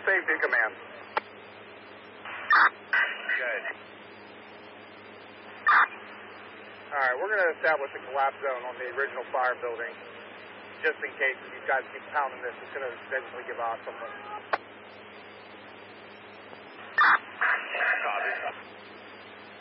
Safety command. Good. All right, we're going to establish a collapse zone on the original fire building, just in case if you guys keep pounding this, it's going to eventually give off something.